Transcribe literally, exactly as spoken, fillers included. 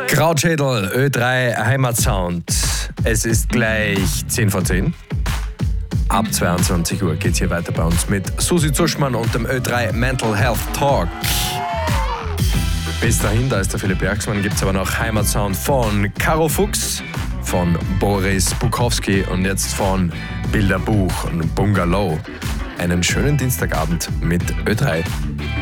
Krautschädel, Ö drei Heimatsound. Es ist gleich zehn vor zehn. Ab zweiundzwanzig Uhr geht's hier weiter bei uns mit Susi Zuschmann und dem Ö drei Mental Health Talk. Bis dahin, da ist der Philipp Bergsmann, gibt's aber noch Heimatsound von Caro Fuchs, von Boris Bukowski und jetzt von Bilderbuch und Bungalow. Einen schönen Dienstagabend mit Ö drei.